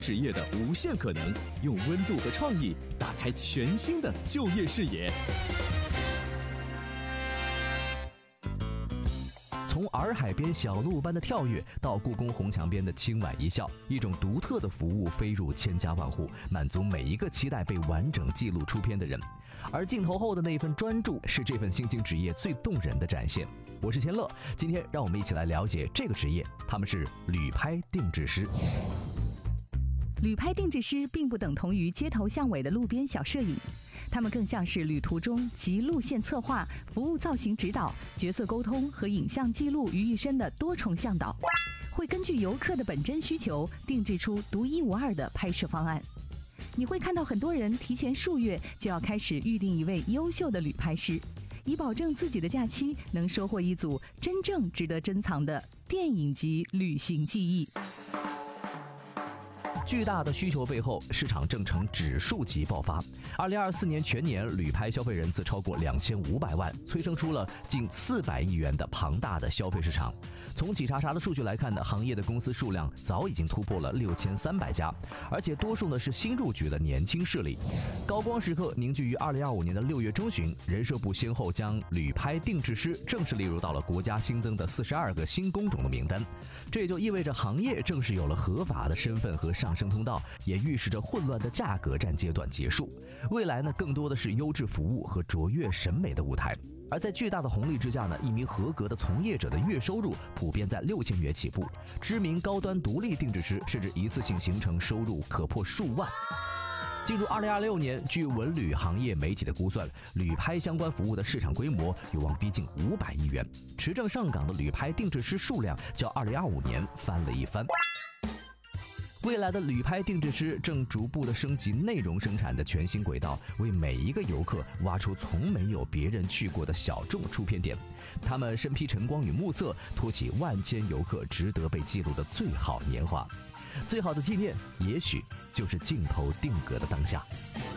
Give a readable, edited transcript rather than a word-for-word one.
职业的无限可能，用温度和创意打开全新的就业视野。 从洱海边小鹿般的跳跃到故宫红墙边的轻婉一笑，一种独特的服务飞入千家万户，满足每一个期待被完整记录出片的人。而镜头后的那份专注，是这份新兴职业最动人的展现。我是天乐，今天让我们一起来了解这个职业，他们是旅拍定制师。 旅拍定制师并不等同于街头巷尾的路边小摄影，他们更像是旅途中集路线策划、服务造型指导、角色沟通和影像记录于一身的多重向导，会根据游客的本真需求定制出独一无二的拍摄方案。你会看到很多人提前数月就要开始预定一位优秀的旅拍师，以保证自己的假期能收获一组真正值得珍藏的电影级旅行记忆。 巨大的需求背后，市场正呈指数级爆发。2024年全年旅拍消费人次超过2500万，催生出了近400亿元的庞大的消费市场。从企查查的数据来看呢，行业的公司数量早已经突破了6300家，而且多数呢是新入局的年轻势力。高光时刻凝聚于2025年的6月中旬，人社部先后将旅拍定制师正式列入到了国家新增的42个新工种的名单。这也就意味着行业正式有了合法的身份和上升通道，也预示着混乱的价格战阶段结束。未来呢，更多的是优质服务和卓越审美的舞台。而在巨大的红利之下呢，一名合格的从业者的月收入普遍在6000元起步，知名高端独立定制师甚至一次性形成收入可破数万。进入2026年，据文旅行业媒体的估算，旅拍相关服务的市场规模有望逼近500亿元，持证上岗的旅拍定制师数量较2025年翻了一番。未来的旅拍定制师正逐步的升级内容生产的全新轨道，为每一个游客挖出从没有别人去过的小众出片点。他们身披晨光与暮色，托起万千游客值得被记录的最好年华。最好的纪念，也许就是镜头定格的当下。